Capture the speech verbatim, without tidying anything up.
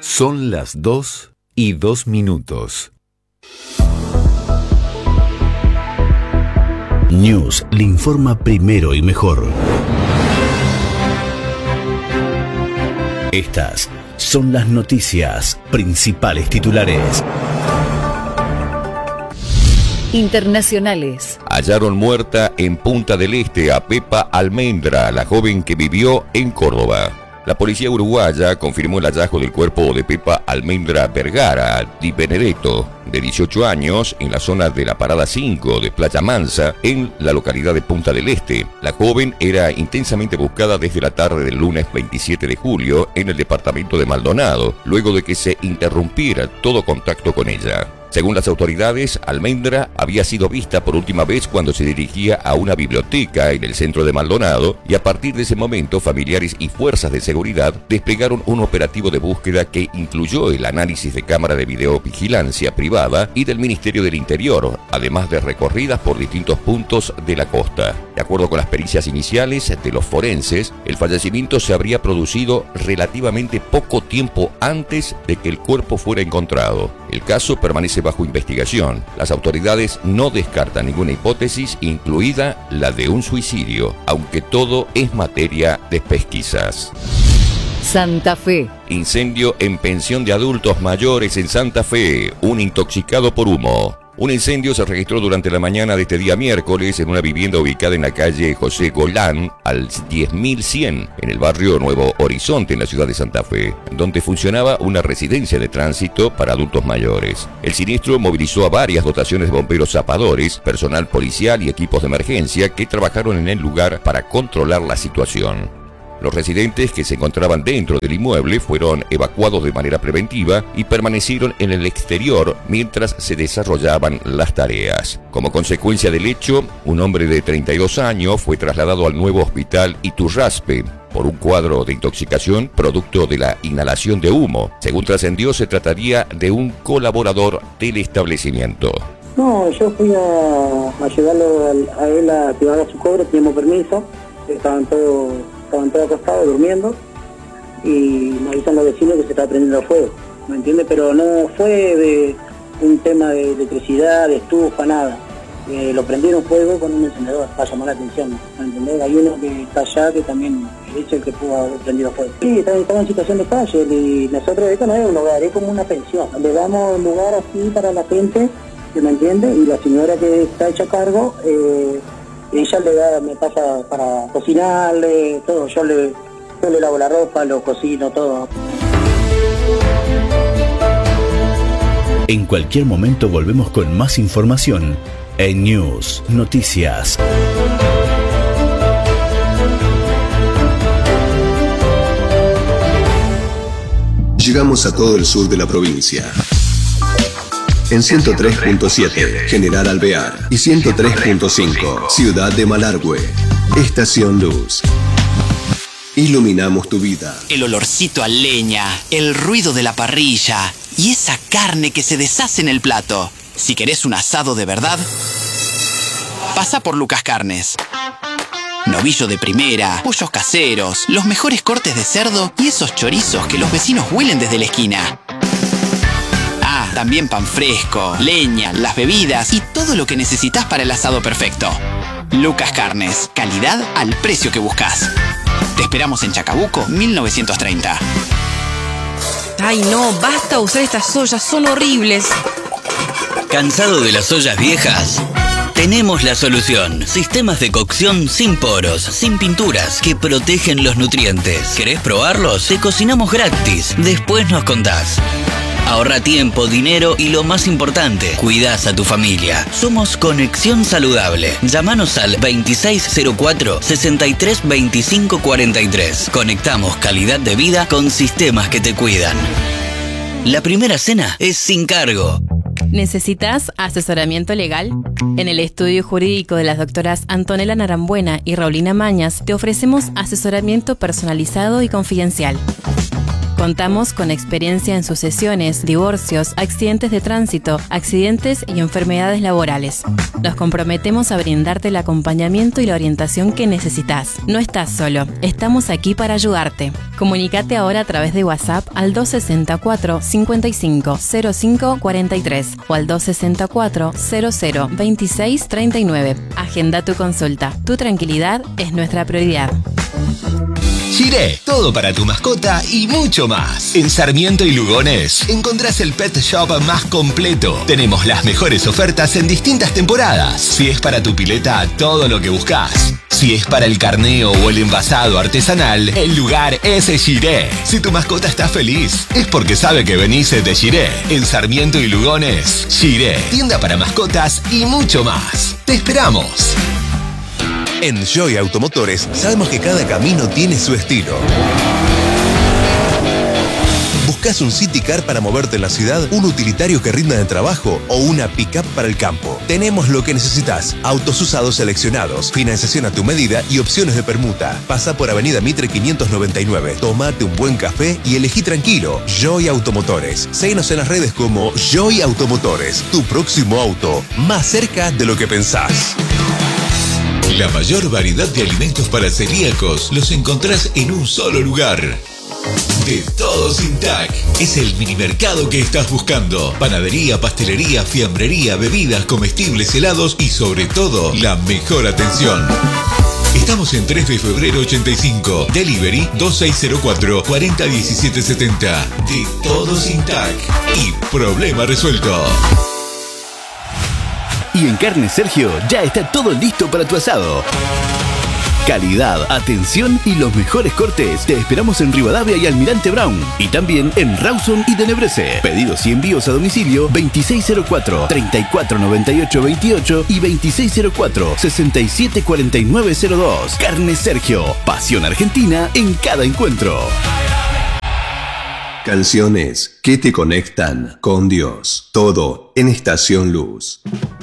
Son las dos y dos minutos. News le informa primero y mejor. Estas son las noticias, principales titulares. Internacionales. Hallaron muerta en Punta del Este a Pepa Almendra, la joven que vivió en Córdoba. La policía uruguaya confirmó el hallazgo del cuerpo de Pepa Almendra Vergara Di Benedetto, de dieciocho años, en la zona de la Parada cinco de Playa Mansa, en la localidad de Punta del Este. La joven era intensamente buscada desde la tarde del lunes veintisiete de julio en el departamento de Maldonado, luego de que se interrumpiera todo contacto con ella. Según las autoridades, Almendra había sido vista por última vez cuando se dirigía a una biblioteca en el centro de Maldonado, y a partir de ese momento familiares y fuerzas de seguridad desplegaron un operativo de búsqueda que incluyó el análisis de cámara de videovigilancia privada y del Ministerio del Interior, además de recorridas por distintos puntos de la costa. De acuerdo con las pericias iniciales de los forenses, el fallecimiento se habría producido relativamente poco tiempo antes de que el cuerpo fuera encontrado. El caso permanece bajo investigación. Las autoridades no descartan ninguna hipótesis, incluida la de un suicidio, aunque todo es materia de pesquisas. Santa Fe. Incendio en pensión de adultos mayores en Santa Fe. Un intoxicado por humo. Un incendio se registró durante la mañana de este día miércoles en una vivienda ubicada en la calle José Golán, al diez mil cien, en el barrio Nuevo Horizonte, en la ciudad de Santa Fe, donde funcionaba una residencia de tránsito para adultos mayores. El siniestro movilizó a varias dotaciones de bomberos zapadores, personal policial y equipos de emergencia que trabajaron en el lugar para controlar la situación. Los residentes que se encontraban dentro del inmueble fueron evacuados de manera preventiva y permanecieron en el exterior mientras se desarrollaban las tareas. Como consecuencia del hecho, un hombre de treinta y dos años fue trasladado al nuevo hospital Iturraspe por un cuadro de intoxicación producto de la inhalación de humo. Según trascendió, se trataría de un colaborador del establecimiento. No, yo fui a, a ayudarlo a, a él a que haga su cobro, teníamos permiso, estaban todos... estaban todos acostados durmiendo y me avisan los vecinos que se estaba prendiendo fuego, ¿me entiendes? Pero no fue de un tema de electricidad, de estufa, nada. Eh, lo prendieron fuego con un encendedor para llamar la atención, ¿me entiendes? Hay uno que está allá que también es el que pudo haber prendido fuego. Sí, estaba, estaba en situación de calle y nosotros, esto no es un hogar, es como una pensión. Le damos un lugar así para la gente, ¿me entiendes? Y la señora que está hecha a cargo, eh, ella le da, me pasa para cocinarle, todo, yo le, yo le lavo la ropa, lo cocino, todo. En cualquier momento volvemos con más información en News Noticias. Llegamos a todo el sur de la provincia. En ciento tres punto siete, General Alvear, y ciento tres punto cinco, Ciudad de Malargüe. Estación Luz. Iluminamos tu vida. El olorcito a leña, el ruido de la parrilla y esa carne que se deshace en el plato. Si querés un asado de verdad, pasa por Lucas Carnes. Novillo de primera, pollos caseros, los mejores cortes de cerdo y esos chorizos que los vecinos huelen desde la esquina. También pan fresco, leña, las bebidas y todo lo que necesitas para el asado perfecto. Lucas Carnes, calidad al precio que buscas. Te esperamos en Chacabuco, mil novecientos treinta. Ay no, basta usar estas ollas, son horribles. ¿Cansado de las ollas viejas? Tenemos la solución. Sistemas de cocción sin poros, sin pinturas, que protegen los nutrientes. ¿Querés probarlos? Te cocinamos gratis. Después nos contás. Ahorra tiempo, dinero y lo más importante, cuidás a tu familia. Somos Conexión Saludable. Llámanos al veintiséis cero cuatro, sesenta y tres veinticinco cuarenta y tres. Conectamos calidad de vida con sistemas que te cuidan. La primera cena es sin cargo. ¿Necesitas asesoramiento legal? En el estudio jurídico de las doctoras Antonella Narambuena y Raulina Mañas te ofrecemos asesoramiento personalizado y confidencial. Contamos con experiencia en sucesiones, divorcios, accidentes de tránsito, accidentes y enfermedades laborales. Nos comprometemos a brindarte el acompañamiento y la orientación que necesitas. No estás solo, estamos aquí para ayudarte. Comunícate ahora a través de WhatsApp al dos seis cuatro, cincuenta y cinco, cero cinco cuarenta y tres o al dos seis cuatro, cero cero, veintiséis treinta y nueve. Agenda tu consulta. Tu tranquilidad es nuestra prioridad. Giré, todo para tu mascota y mucho más. En Sarmiento y Lugones encontrás el pet shop más completo. Tenemos las mejores ofertas en distintas temporadas. Si es para tu pileta, todo lo que buscas. Si es para el carneo o el envasado artesanal, el lugar es Giré. Si tu mascota está feliz, es porque sabe que venís de Giré. En Sarmiento y Lugones, Giré, tienda para mascotas y mucho más. ¡Te esperamos! En Joy Automotores sabemos que cada camino tiene su estilo. ¿Buscas un City Car para moverte en la ciudad, un utilitario que rinda de trabajo o una pick-up para el campo? Tenemos lo que necesitas. Autos usados seleccionados, financiación a tu medida y opciones de permuta. Pasa por Avenida Mitre quinientos noventa y nueve. Tómate un buen café y elegí tranquilo. Joy Automotores. Síguenos en las redes como Joy Automotores. Tu próximo auto, más cerca de lo que pensás. La mayor variedad de alimentos para celíacos los encontrás en un solo lugar. De Todos Intac. Es el mini mercado que estás buscando. Panadería, pastelería, fiambrería, bebidas, comestibles, helados y sobre todo, la mejor atención. Estamos en tres de febrero ochenta y cinco. Delivery dos seis cero cuatro, cuatro cero uno siete siete cero. De Todos Intac. Y problema resuelto. Y en Carne Sergio ya está todo listo para tu asado. Calidad, atención y los mejores cortes. Te esperamos en Rivadavia y Almirante Brown. Y también en Rawson y Tenebrese. Pedidos y envíos a domicilio veintiséis cero cuatro, treinta y cuatro noventa y ocho veintiocho y veintiséis cero cuatro, sesenta y siete cuarenta y nueve cero dos. Carne Sergio. Pasión argentina en cada encuentro. Canciones que te conectan con Dios. Todo en Estación Luz.